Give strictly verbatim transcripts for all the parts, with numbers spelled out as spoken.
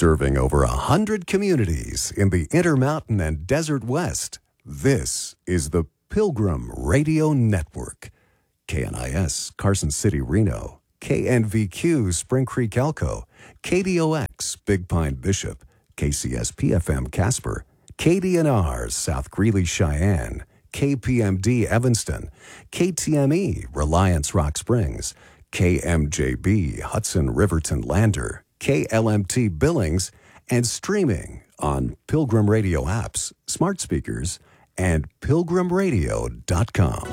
Serving over a hundred communities in the Intermountain and Desert West, this is the Pilgrim Radio Network. K N I S, Carson City, Reno. K N V Q, Spring Creek, Elko. K D O X, Big Pine, Bishop. K C S P F M, Casper. K D N R, South Greeley, Cheyenne. K P M D, Evanston. K T M E, Reliance, Rock Springs. K M J B, Hudson, Riverton, Lander. K L M T, Billings, and streaming on Pilgrim Radio apps, smart speakers, and pilgrim radio dot com.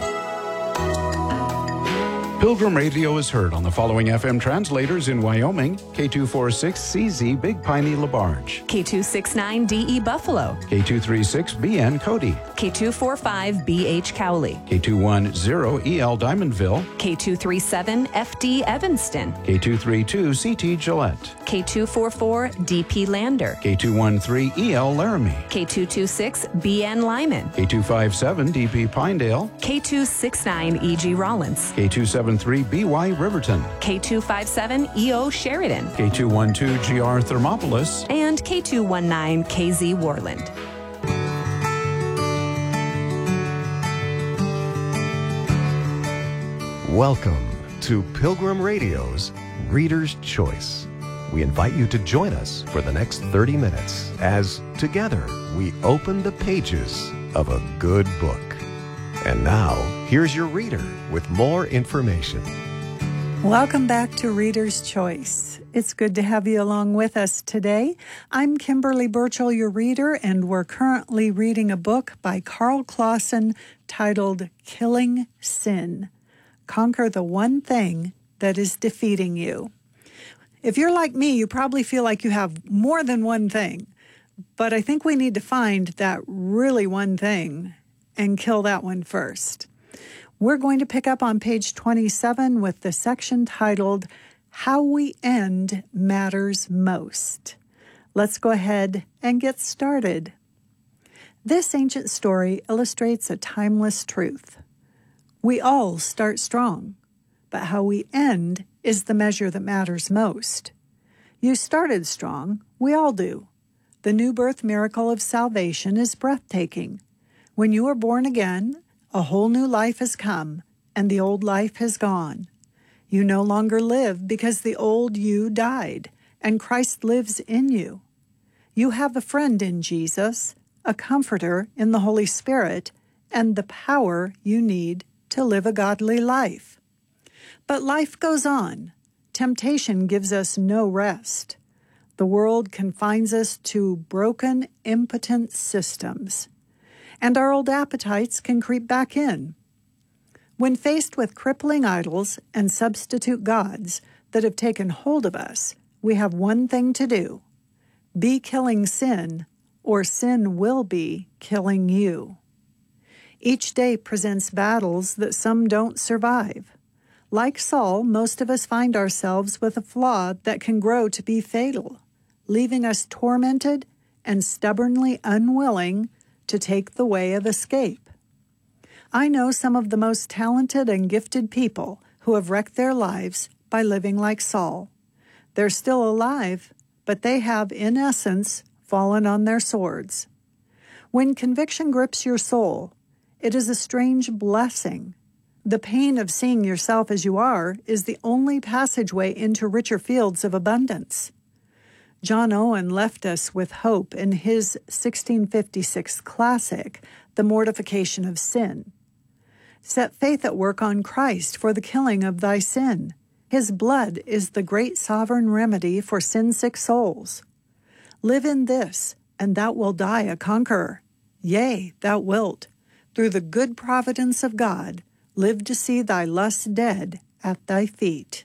Pilgrim Radio is heard on the following F M translators in Wyoming: K two forty-six C Z Big Piney LaBarge, K two sixty-nine D E Buffalo, K two thirty-six B N Cody, K two forty-five B H Cowley, K two ten E L Diamondville, K two thirty-seven F D Evanston, K two thirty-two C T Gillette, K two forty-four D P Lander, K two thirteen E L Laramie, K two twenty-six B N Lyman, K two fifty-seven D P Pinedale, K two sixty-nine E G Rollins, K two seventy-three B Y Riverton, K two fifty-seven E O Sheridan, K two twelve G R Thermopolis, and K two nineteen K Z Worland. Welcome to Pilgrim Radio's Reader's Choice. We invite you to join us for the next thirty minutes as together we open the pages of a good book. And now, here's your reader with more information. Welcome back to Reader's Choice. It's good to have you along with us today. I'm Kimberly Burchell, your reader, and we're currently reading a book by Carl Clausen titled Killing Sin. Conquer the one thing that is defeating you. If you're like me, you probably feel like you have more than one thing, but I think we need to find that really one thing and kill that one first. We're going to pick up on page twenty-seven with the section titled, How We End Matters Most. Let's go ahead and get started. This ancient story illustrates a timeless truth. We all start strong, but how we end is the measure that matters most. You started strong, we all do. The new birth miracle of salvation is breathtaking. When you are born again, a whole new life has come, and the old life has gone. You no longer live because the old you died, and Christ lives in you. You have a friend in Jesus, a comforter in the Holy Spirit, and the power you need to live a godly life. But life goes on. Temptation gives us no rest. The world confines us to broken, impotent systems. And our old appetites can creep back in. When faced with crippling idols and substitute gods that have taken hold of us, we have one thing to do: be killing sin, or sin will be killing you. Each day presents battles that some don't survive. Like Saul, most of us find ourselves with a flaw that can grow to be fatal, leaving us tormented and stubbornly unwilling to take the way of escape. I know some of the most talented and gifted people who have wrecked their lives by living like Saul. They're still alive, but they have, in essence, fallen on their swords. When conviction grips your soul, it is a strange blessing. The pain of seeing yourself as you are is the only passageway into richer fields of abundance. John Owen left us with hope in his sixteen fifty-six classic, The Mortification of Sin. Set faith at work on Christ for the killing of thy sin. His blood is the great sovereign remedy for sin-sick souls. Live in this, and thou wilt die a conqueror. Yea, thou wilt, through the good providence of God, live to see thy lusts dead at thy feet.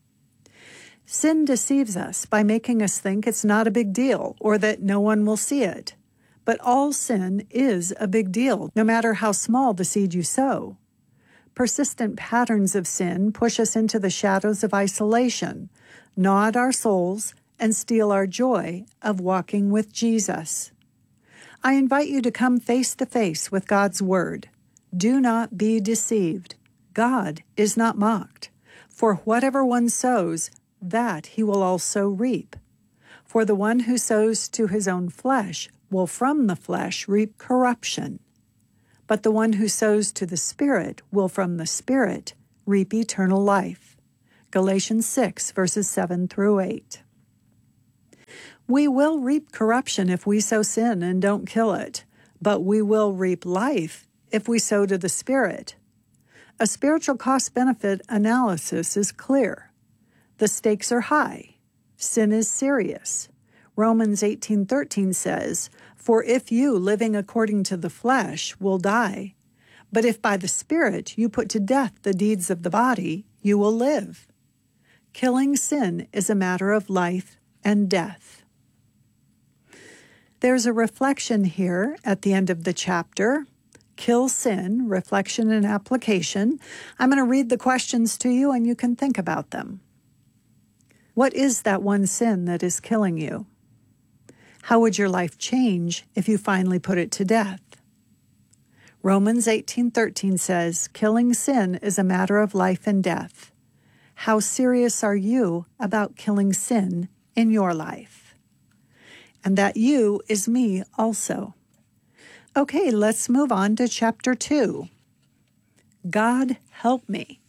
Sin deceives us by making us think it's not a big deal or that no one will see it. But all sin is a big deal, no matter how small the seed you sow. Persistent patterns of sin push us into the shadows of isolation, gnaw at our souls, and steal our joy of walking with Jesus. I invite you to come face to face with God's Word. Do not be deceived. God is not mocked. For whatever one sows, that he will also reap. For the one who sows to his own flesh will from the flesh reap corruption, but the one who sows to the Spirit will from the Spirit reap eternal life. Galatians six, verses seven through eight. We will reap corruption if we sow sin and don't kill it, but we will reap life if we sow to the Spirit. A spiritual cost-benefit analysis is clear. The stakes are high. Sin is serious. Romans eighteen thirteen says, "For if you, living according to the flesh, will die, but if by the Spirit you put to death the deeds of the body, you will live." Killing sin is a matter of life and death. There's a reflection here at the end of the chapter. Kill sin, reflection and application. I'm going to read the questions to you and you can think about them. What is that one sin that is killing you? How would your life change if you finally put it to death? Romans eighteen thirteen says, killing sin is a matter of life and death. How serious are you about killing sin in your life? And that you is me also. Okay, let's move on to chapter two. God help me.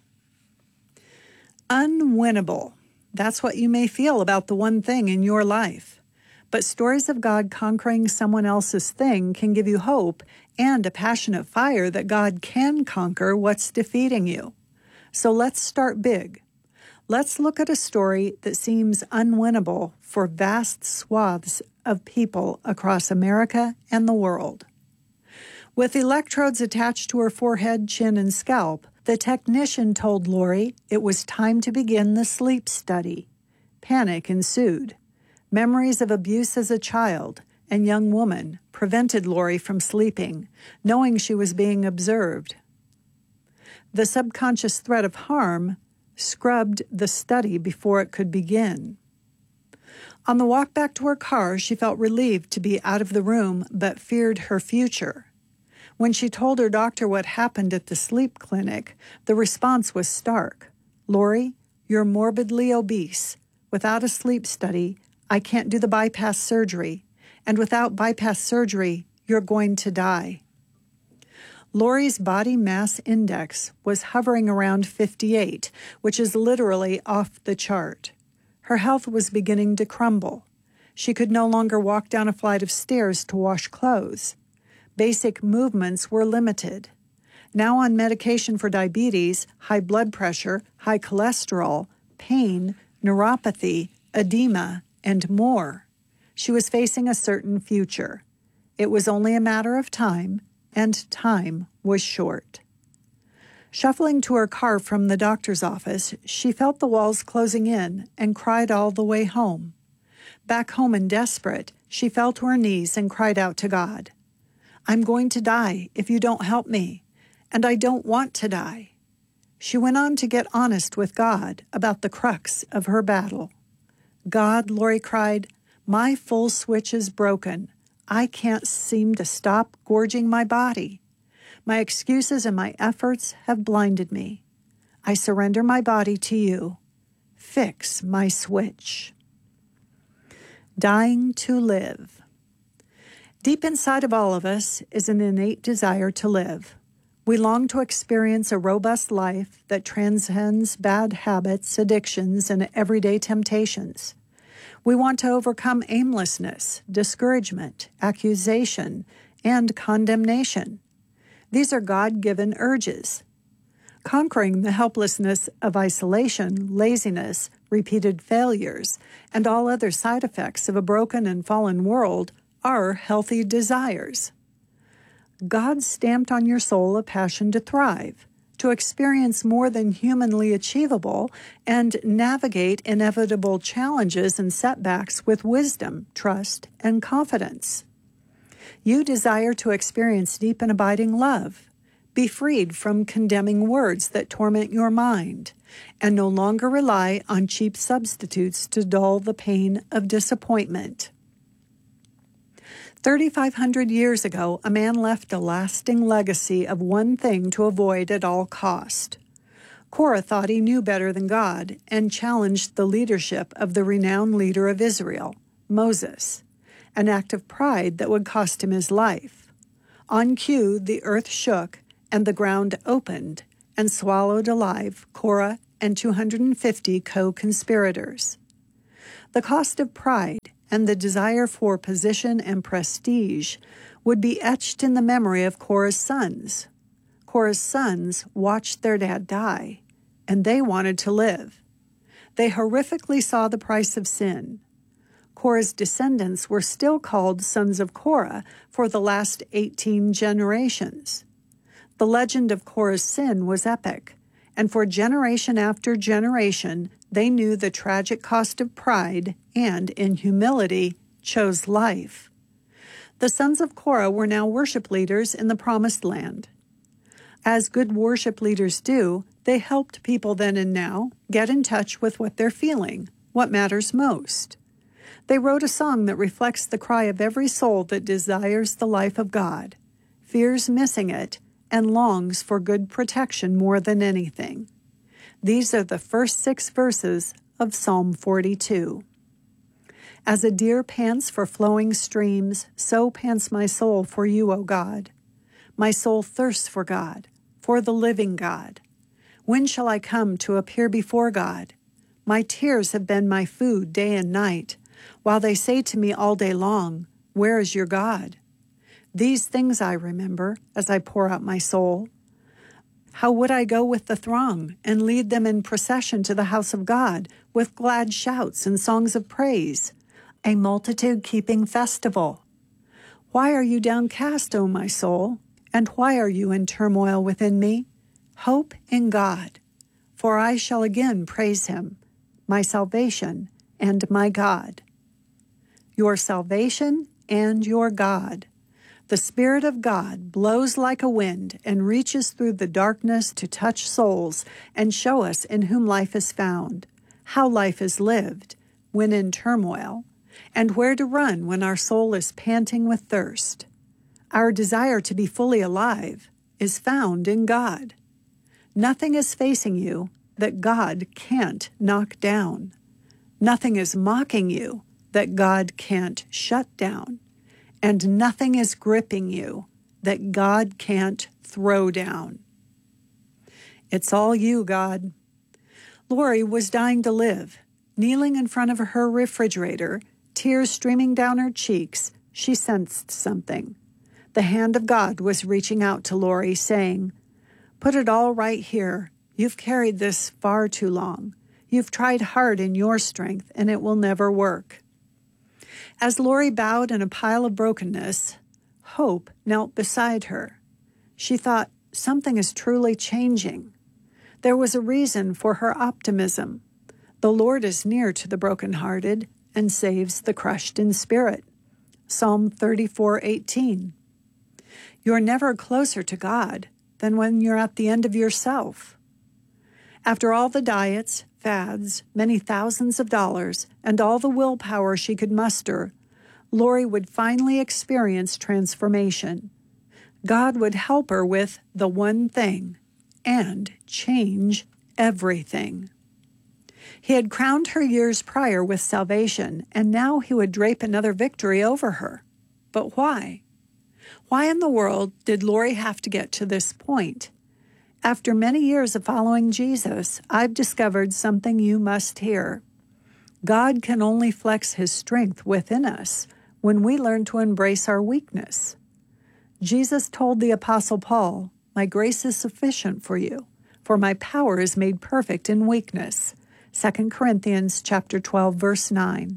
Unwinnable. That's what you may feel about the one thing in your life. But stories of God conquering someone else's thing can give you hope and a passionate fire that God can conquer what's defeating you. So let's start big. Let's look at a story that seems unwinnable for vast swaths of people across America and the world. With electrodes attached to her forehead, chin, and scalp, the technician told Lori it was time to begin the sleep study. Panic ensued. Memories of abuse as a child and young woman prevented Lori from sleeping, knowing she was being observed. The subconscious threat of harm scrubbed the study before it could begin. On the walk back to her car, she felt relieved to be out of the room, but feared her future. When she told her doctor what happened at the sleep clinic, the response was stark. "Lori, you're morbidly obese. Without a sleep study, I can't do the bypass surgery. And without bypass surgery, you're going to die." Lori's body mass index was hovering around fifty-eight, which is literally off the chart. Her health was beginning to crumble. She could no longer walk down a flight of stairs to wash clothes. Basic movements were limited. Now on medication for diabetes, high blood pressure, high cholesterol, pain, neuropathy, edema, and more. She was facing a certain future. It was only a matter of time, and time was short. Shuffling to her car from the doctor's office, she felt the walls closing in and cried all the way home. Back home and desperate, she fell to her knees and cried out to God. "I'm going to die if you don't help me, and I don't want to die." She went on to get honest with God about the crux of her battle. "God," Lori cried, "my full switch is broken. I can't seem to stop gorging my body. My excuses and my efforts have blinded me. I surrender my body to you. Fix my switch." Dying to live. Deep inside of all of us is an innate desire to live. We long to experience a robust life that transcends bad habits, addictions, and everyday temptations. We want to overcome aimlessness, discouragement, accusation, and condemnation. These are God-given urges. Conquering the helplessness of isolation, laziness, repeated failures, and all other side effects of a broken and fallen world are healthy desires. God stamped on your soul a passion to thrive, to experience more than humanly achievable, and navigate inevitable challenges and setbacks with wisdom, trust, and confidence. You desire to experience deep and abiding love, be freed from condemning words that torment your mind, and no longer rely on cheap substitutes to dull the pain of disappointment. thirty-five hundred years ago, a man left a lasting legacy of one thing to avoid at all cost. Korah thought he knew better than God and challenged the leadership of the renowned leader of Israel. Moses, an act of pride that would cost him his life. On cue, the earth shook and the ground opened and swallowed alive Korah and two hundred fifty co-conspirators. The cost of pride and the desire for position and prestige would be etched in the memory of Korah's sons. Korah's sons watched their dad die, and they wanted to live. They horrifically saw the price of sin. Korah's descendants were still called sons of Korah for the last eighteen generations. The legend of Korah's sin was epic, and for generation after generation, they knew the tragic cost of pride and, in humility, chose life. The sons of Korah were now worship leaders in the Promised Land. As good worship leaders do, they helped people then and now get in touch with what they're feeling, what matters most. They wrote a song that reflects the cry of every soul that desires the life of God, fears missing it, and longs for good protection more than anything. These are the first six verses of Psalm forty-two. As a deer pants for flowing streams, so pants my soul for you, O God. My soul thirsts for God, for the living God. When shall I come to appear before God? My tears have been my food day and night, while they say to me all day long, where is your God? These things I remember as I pour out my soul. How would I go with the throng and lead them in procession to the house of God with glad shouts and songs of praise, a multitude keeping festival? Why are you downcast, O my soul, and why are you in turmoil within me? Hope in God, for I shall again praise him, my salvation and my God. Your salvation and your God. The Spirit of God blows like a wind and reaches through the darkness to touch souls and show us in whom life is found, how life is lived when in turmoil, and where to run when our soul is panting with thirst. Our desire to be fully alive is found in God. Nothing is facing you that God can't knock down. Nothing is mocking you that God can't shut down. And nothing is gripping you that God can't throw down. It's all you, God. Lori was dying to live. Kneeling in front of her refrigerator, tears streaming down her cheeks, she sensed something. The hand of God was reaching out to Lori, saying, "Put it all right here. You've carried this far too long. You've tried hard in your strength, and it will never work." As Lori bowed in a pile of brokenness, hope knelt beside her. She thought, something is truly changing. There was a reason for her optimism. The Lord is near to the brokenhearted and saves the crushed in spirit. Psalm thirty-four eighteen. You're never closer to God than when you're at the end of yourself. After all the diets, fads, many thousands of dollars, and all the willpower she could muster, Lori would finally experience transformation. God would help her with the one thing and change everything. He had crowned her years prior with salvation, and now he would drape another victory over her. But why? Why in the world did Lori have to get to this point? After many years of following Jesus, I've discovered something you must hear. God can only flex his strength within us when we learn to embrace our weakness. Jesus told the Apostle Paul, "My grace is sufficient for you, for my power is made perfect in weakness." Second Corinthians chapter twelve, verse nine.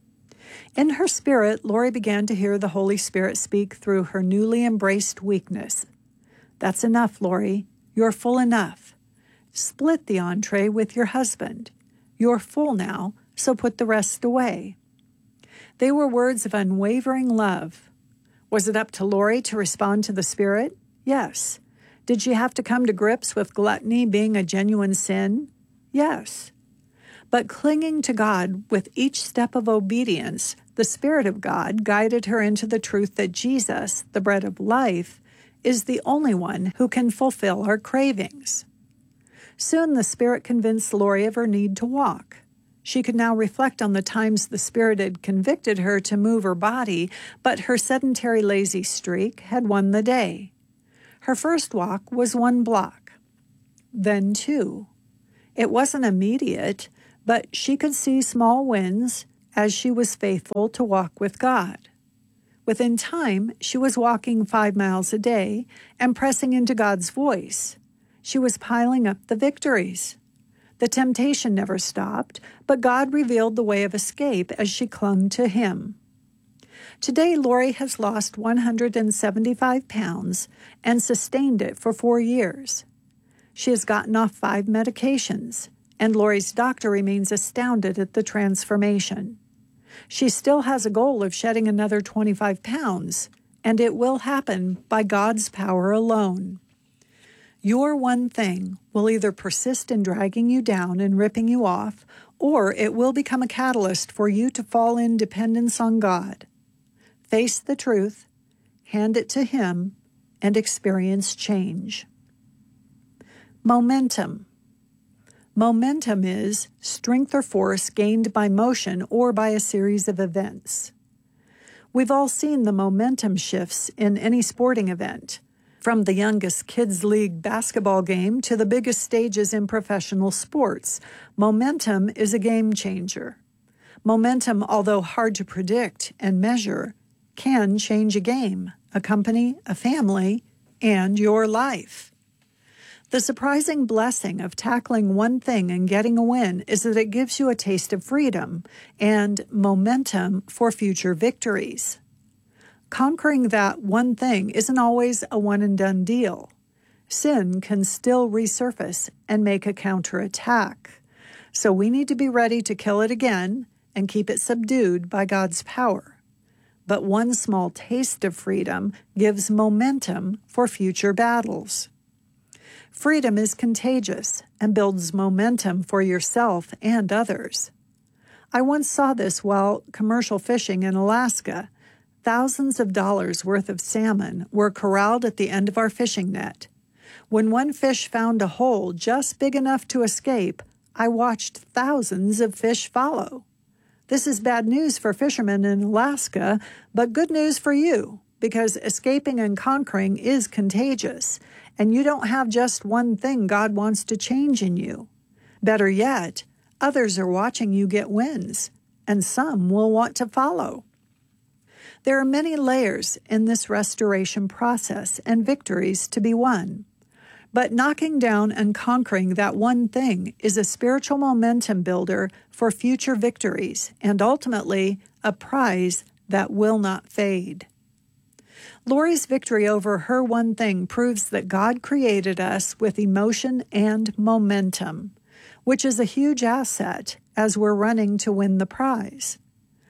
In her spirit, Lori began to hear the Holy Spirit speak through her newly embraced weakness. That's enough, Lori. You're full enough. Split the entree with your husband. You're full now, so put the rest away. They were words of unwavering love. Was it up to Lori to respond to the Spirit? Yes. Did she have to come to grips with gluttony being a genuine sin? Yes. But clinging to God with each step of obedience, the Spirit of God guided her into the truth that Jesus, the bread of life, is the only one who can fulfill our cravings. Soon the Spirit convinced Lori of her need to walk. She could now reflect on the times the Spirit had convicted her to move her body, but her sedentary lazy streak had won the day. Her first walk was one block, then two. It wasn't immediate, but she could see small wins as she was faithful to walk with God. Within time, she was walking five miles a day and pressing into God's voice. She was piling up the victories. The temptation never stopped, but God revealed the way of escape as she clung to Him. Today, Lori has lost one hundred seventy-five pounds and sustained it for four years. She has gotten off five medications, and Lori's doctor remains astounded at the transformation. She still has a goal of shedding another twenty-five pounds, and it will happen by God's power alone. Your one thing will either persist in dragging you down and ripping you off, or it will become a catalyst for you to fall in dependence on God. Face the truth, hand it to Him, and experience change. Momentum. Momentum is strength or force gained by motion or by a series of events. We've all seen the momentum shifts in any sporting event, from the youngest kids' league basketball game to the biggest stages in professional sports. Momentum is a game changer. Momentum, although hard to predict and measure, can change a game, a company, a family, and your life. The surprising blessing of tackling one thing and getting a win is that it gives you a taste of freedom and momentum for future victories. Conquering that one thing isn't always a one-and-done deal. Sin can still resurface and make a counterattack. So we need to be ready to kill it again and keep it subdued by God's power. But one small taste of freedom gives momentum for future battles. Freedom is contagious and builds momentum for yourself and others. I once saw this while commercial fishing in Alaska. Thousands of dollars worth of salmon were corralled at the end of our fishing net. When one fish found a hole just big enough to escape, I watched thousands of fish follow. This is bad news for fishermen in Alaska, but good news for you, because escaping and conquering is contagious, and you don't have just one thing God wants to change in you. Better yet, others are watching you get wins, and some will want to follow. There are many layers in this restoration process and victories to be won. But knocking down and conquering that one thing is a spiritual momentum builder for future victories and ultimately a prize that will not fade. Lori's victory over her one thing proves that God created us with emotion and momentum, which is a huge asset as we're running to win the prize.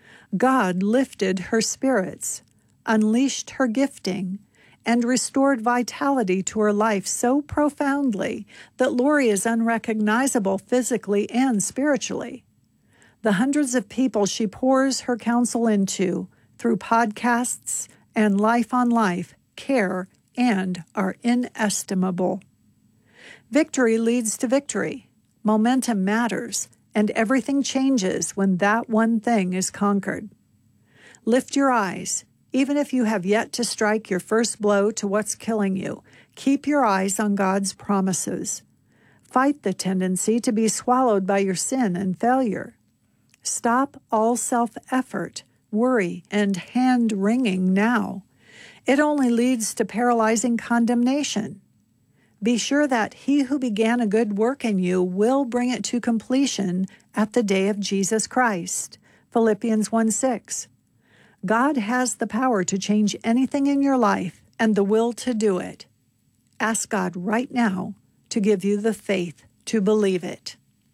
God lifted her spirits, unleashed her gifting, and restored vitality to her life so profoundly that Lori is unrecognizable physically and spiritually. The hundreds of people she pours her counsel into through podcasts and Life on Life care and are inestimable. Victory leads to victory. Momentum matters, and everything changes when that one thing is conquered. Lift your eyes. Even if you have yet to strike your first blow to what's killing you, keep your eyes on God's promises. Fight the tendency to be swallowed by your sin and failure. Stop all self-effort, worry, and hand-wringing now. It only leads to paralyzing condemnation. Be sure that He who began a good work in you will bring it to completion at the day of Jesus Christ. Philippians one six. God has the power to change anything in your life and the will to do it. Ask God right now to give you the faith to believe it.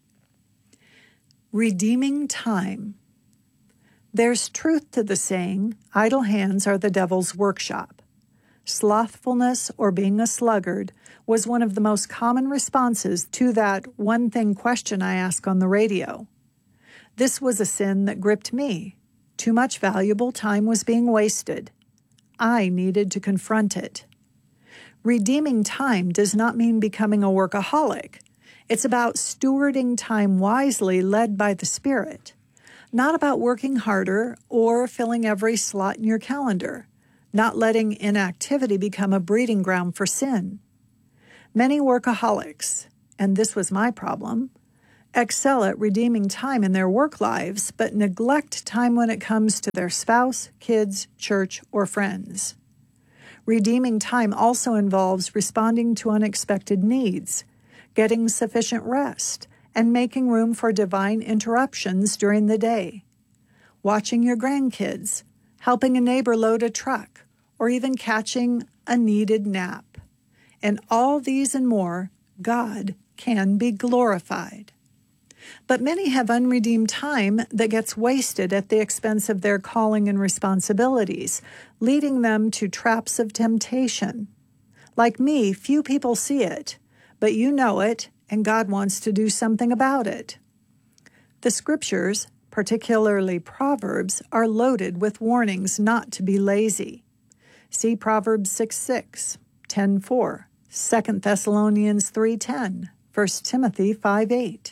Redeeming time. There's truth to the saying, idle hands are the devil's workshop. Slothfulness or being a sluggard was one of the most common responses to that one thing question I ask on the radio. This was a sin that gripped me. Too much valuable time was being wasted. I needed to confront it. Redeeming time does not mean becoming a workaholic. It's about stewarding time wisely, led by the Spirit, not about working harder or filling every slot in your calendar, not letting inactivity become a breeding ground for sin. Many workaholics, and this was my problem, excel at redeeming time in their work lives, but neglect time when it comes to their spouse, kids, church, or friends. Redeeming time also involves responding to unexpected needs, getting sufficient rest, and making room for divine interruptions during the day. Watching your grandkids, helping a neighbor load a truck, or even catching a needed nap. In all these and more, God can be glorified. But many have unredeemed time that gets wasted at the expense of their calling and responsibilities, leading them to traps of temptation. Like me, few people see it, but you know it, and God wants to do something about it. The scriptures, particularly Proverbs, are loaded with warnings not to be lazy. See Proverbs six six, ten four, Second Thessalonians three ten, First Timothy five eight.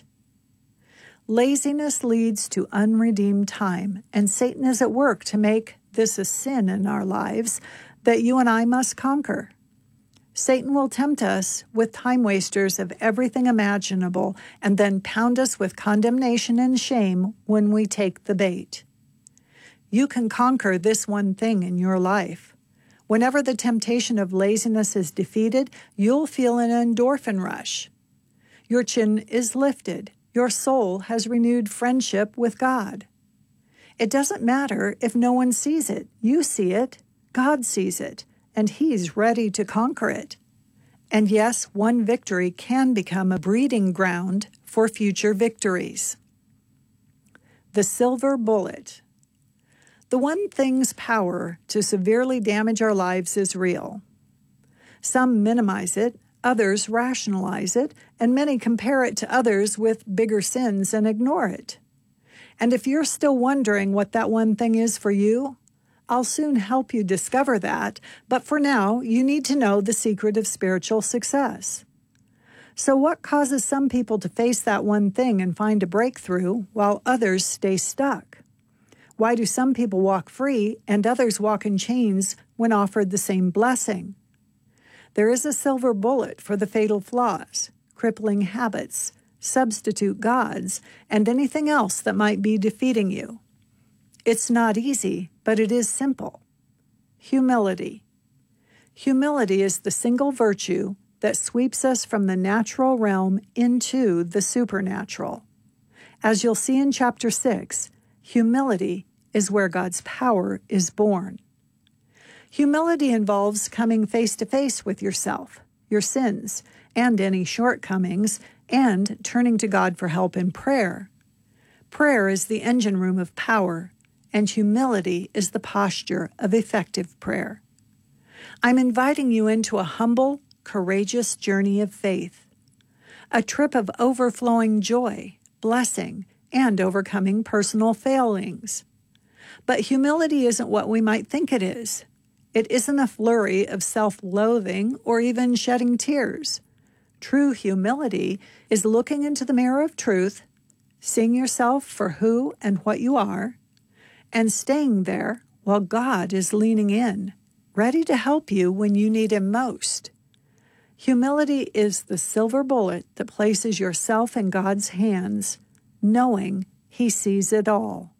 Laziness leads to unredeemed time, and Satan is at work to make this a sin in our lives that you and I must conquer. Satan will tempt us with time wasters of everything imaginable and then pound us with condemnation and shame when we take the bait. You can conquer this one thing in your life. Whenever the temptation of laziness is defeated, you'll feel an endorphin rush. Your chin is lifted. Your soul has renewed friendship with God. It doesn't matter if no one sees it. You see it. God sees it. And He's ready to conquer it. And yes, one victory can become a breeding ground for future victories. The silver bullet. The one thing's power to severely damage our lives is real. Some minimize it, others rationalize it, and many compare it to others with bigger sins and ignore it. And if you're still wondering what that one thing is for you, I'll soon help you discover that, but for now, you need to know the secret of spiritual success. So what causes some people to face that one thing and find a breakthrough while others stay stuck? Why do some people walk free and others walk in chains when offered the same blessing? There is a silver bullet for the fatal flaws, crippling habits, substitute gods, and anything else that might be defeating you. It's not easy, but it is simple. Humility. Humility is the single virtue that sweeps us from the natural realm into the supernatural. As you'll see in chapter six, humility is where God's power is born. Humility involves coming face to face with yourself, your sins, and any shortcomings, and turning to God for help in prayer. Prayer is the engine room of power, and humility is the posture of effective prayer. I'm inviting you into a humble, courageous journey of faith, a trip of overflowing joy, blessing, and overcoming personal failings. But humility isn't what we might think it is. It isn't a flurry of self-loathing or even shedding tears. True humility is looking into the mirror of truth, seeing yourself for who and what you are, and staying there while God is leaning in, ready to help you when you need Him most. Humility is the silver bullet that places yourself in God's hands, knowing He sees it all.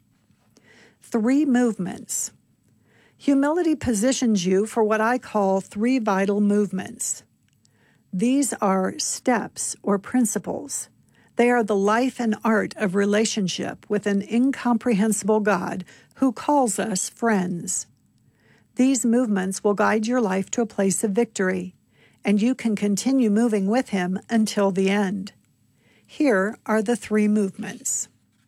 Three movements. Humility positions you for what I call three vital movements. These are steps or principles. They are the life and art of relationship with an incomprehensible God who calls us friends. These movements will guide your life to a place of victory, and you can continue moving with Him until the end. Here are the three movements.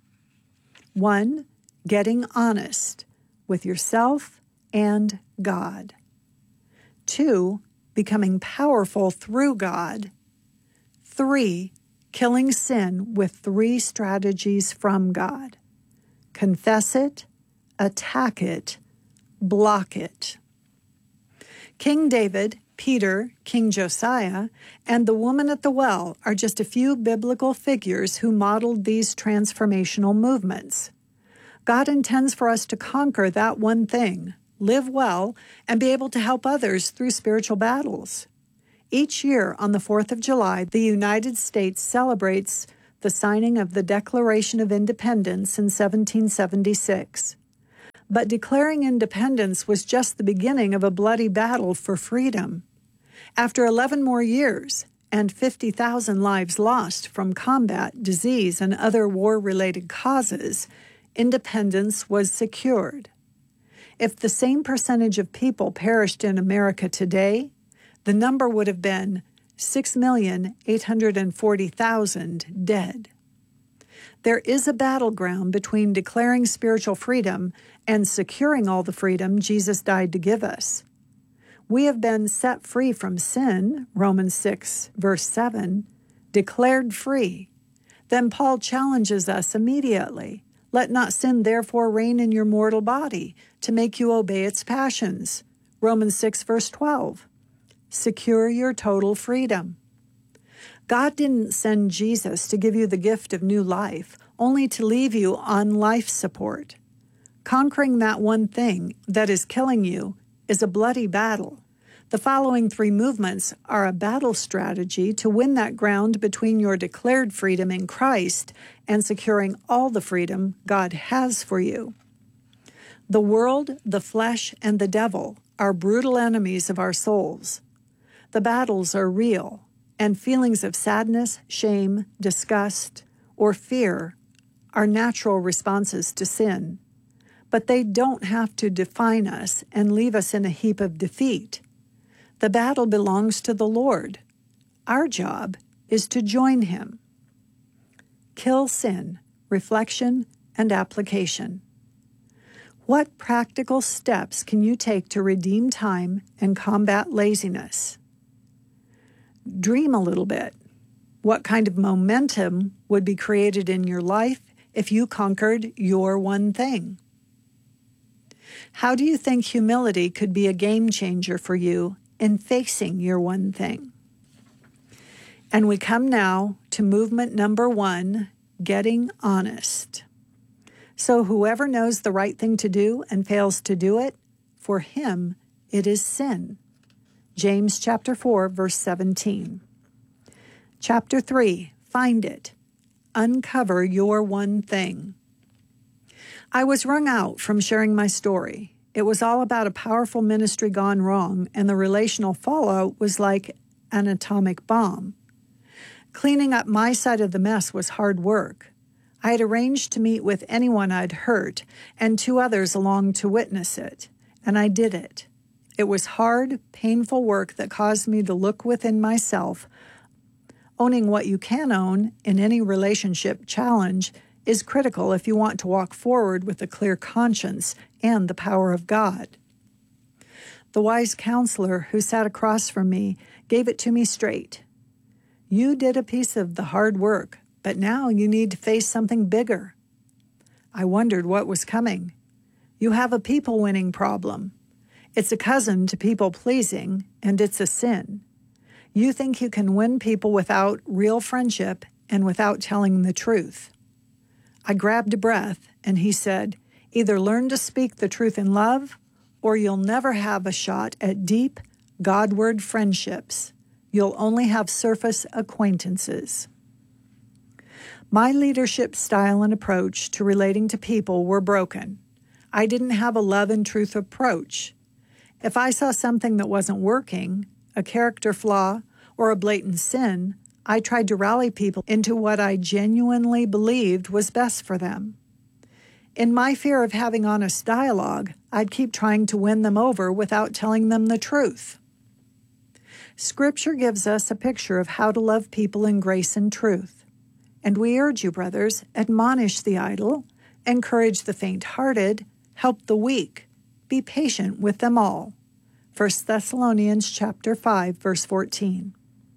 One, getting honest with yourself and God. Two, becoming powerful through God. Three, killing sin with three strategies from God. Confess it, attack it, block it. King David, Peter, King Josiah, and the woman at the well are just a few biblical figures who modeled these transformational movements. God intends for us to conquer that one thing, live well, and be able to help others through spiritual battles. Each year on the fourth of July, the United States celebrates the signing of the Declaration of Independence in seventeen seventy-six. But declaring independence was just the beginning of a bloody battle for freedom. After eleven more years and fifty thousand lives lost from combat, disease, and other war-related causes, independence was secured. If the same percentage of people perished in America today, the number would have been six million eight hundred forty thousand dead. There is a battleground between declaring spiritual freedom and securing all the freedom Jesus died to give us. We have been set free from sin, Romans six, verse seven, declared free. Then Paul challenges us immediately. Let not sin therefore reign in your mortal body to make you obey its passions, Romans six, verse twelve. Secure your total freedom. God didn't send Jesus to give you the gift of new life, only to leave you on life support. Conquering that one thing that is killing you is a bloody battle. The following three movements are a battle strategy to win that ground between your declared freedom in Christ and securing all the freedom God has for you. The world, the flesh, and the devil are brutal enemies of our souls. The battles are real, and feelings of sadness, shame, disgust, or fear are natural responses to sin. But they don't have to define us and leave us in a heap of defeat. The battle belongs to the Lord. Our job is to join Him. Kill sin, reflection, and application. What practical steps can you take to redeem time and combat laziness? Dream a little bit. What kind of momentum would be created in your life if you conquered your one thing? How do you think humility could be a game changer for you in facing your one thing? And we come now to movement number one, getting honest. So whoever knows the right thing to do and fails to do it, for him it is sin. James chapter four, verse seventeen. Chapter three, find it. Uncover your one thing. I was wrung out from sharing my story. It was all about a powerful ministry gone wrong, and the relational fallout was like an atomic bomb. Cleaning up my side of the mess was hard work. I had arranged to meet with anyone I'd hurt and two others along to witness it, and I did it. It was hard, painful work that caused me to look within myself. Owning what you can own in any relationship challenge is critical if you want to walk forward with a clear conscience and the power of God. The wise counselor who sat across from me gave it to me straight. You did a piece of the hard work, but now you need to face something bigger. I wondered what was coming. You have a people-winning problem. It's a cousin to people-pleasing, and it's a sin. You think you can win people without real friendship and without telling the truth. I grabbed a breath, and he said, either learn to speak the truth in love, or you'll never have a shot at deep, Godward friendships. You'll only have surface acquaintances. My leadership style and approach to relating to people were broken. I didn't have a love and truth approach. If I saw something that wasn't working, a character flaw, or a blatant sin, I tried to rally people into what I genuinely believed was best for them. In my fear of having honest dialogue, I'd keep trying to win them over without telling them the truth. Scripture gives us a picture of how to love people in grace and truth. And we urge you, brothers, admonish the idle, encourage the faint-hearted, help the weak, be patient with them all. First Thessalonians chapter five, verse fourteen.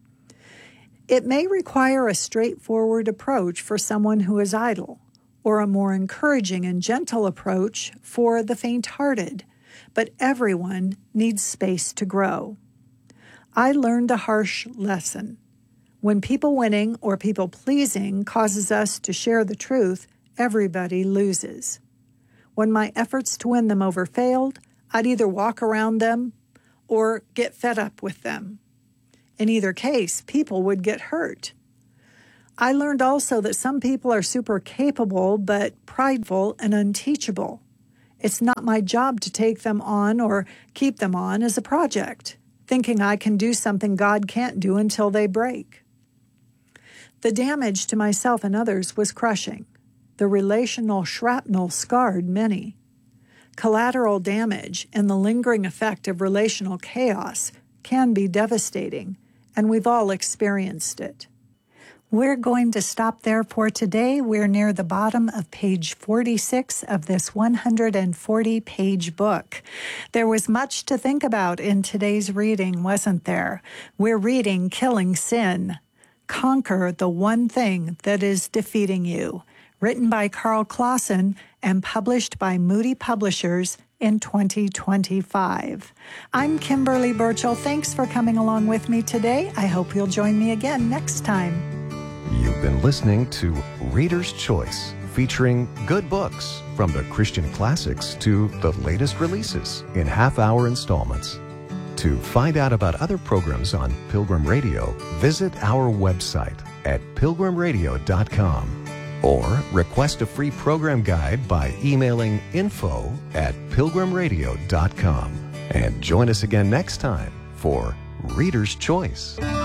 It may require a straightforward approach for someone who is idle, or a more encouraging and gentle approach for the faint-hearted, but everyone needs space to grow. I learned a harsh lesson. When people winning or people pleasing causes us to share the truth, everybody loses. When my efforts to win them over failed, I'd either walk around them or get fed up with them. In either case, people would get hurt. I learned also that some people are super capable but prideful and unteachable. It's not my job to take them on or keep them on as a project, thinking I can do something God can't do until they break. The damage to myself and others was crushing. The relational shrapnel scarred many. Collateral damage and the lingering effect of relational chaos can be devastating, and we've all experienced it. We're going to stop there for today. We're near the bottom of page forty-six of this one hundred forty page book. There was much to think about in today's reading, wasn't there? We're reading Killing Sin. Conquer the One Thing That Is Defeating You, written by Carl Clausen and published by Moody Publishers in twenty twenty-five. I'm Kimberly Burchell. Thanks for coming along with me today. I hope you'll join me again next time. You've been listening to Reader's Choice, featuring good books from the Christian classics to the latest releases in half-hour installments. To find out about other programs on Pilgrim Radio, visit our website at pilgrim radio dot com or request a free program guide by emailing info at pilgrim radio dot com. And join us again next time for Reader's Choice.